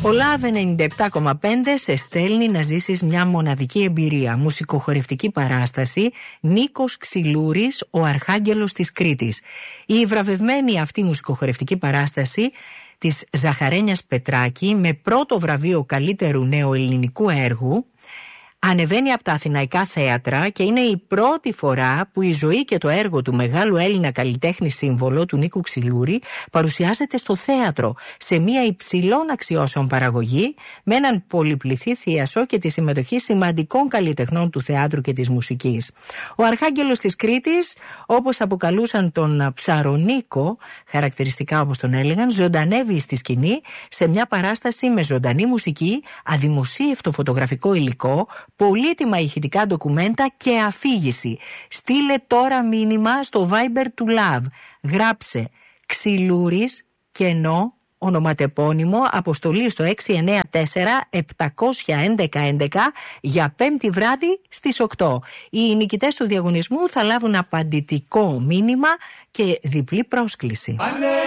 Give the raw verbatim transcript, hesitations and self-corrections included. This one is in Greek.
Ο Λαβ ενενήντα επτά κόμμα πέντε σε στέλνει να ζήσεις μια μοναδική εμπειρία. Μουσικοχορευτική παράσταση Νίκος Ξυλούρης, ο Αρχάγγελος της Κρήτης. Η βραβευμένη αυτή μουσικοχορευτική παράσταση της Ζαχαρένιας Πετράκη, με πρώτο βραβείο καλύτερου νέου ελληνικού έργου, ανεβαίνει από τα αθηναϊκά θέατρα και είναι η πρώτη φορά που η ζωή και το έργο του μεγάλου Έλληνα καλλιτέχνη σύμβολο, του Νίκου Ξυλούρη, παρουσιάζεται στο θέατρο, σε μια υψηλών αξιώσεων παραγωγή, με έναν πολυπληθή θίασο και τη συμμετοχή σημαντικών καλλιτεχνών του θεάτρου και της μουσικής. Ο Αρχάγγελος της Κρήτης, όπως αποκαλούσαν τον Ψαρονίκο, χαρακτηριστικά όπως τον έλεγαν, ζωντανεύει στη σκηνή σε μια παράσταση με ζωντανή μουσική, αδημοσίευτο φωτογραφικό υλικό, πολύτιμα ηχητικά ντοκουμέντα και αφήγηση. Στείλε τώρα μήνυμα στο Viber του Λαβ. Γράψε Ξυλούρης, κενό, ονοματεπώνυμο, αποστολή στο έξι εννιά τέσσερα επτά ένα ένα ένα ένα για πέμπτη βράδυ στις οκτώ. Οι νικητές του διαγωνισμού θα λάβουν απαντητικό μήνυμα και διπλή πρόσκληση.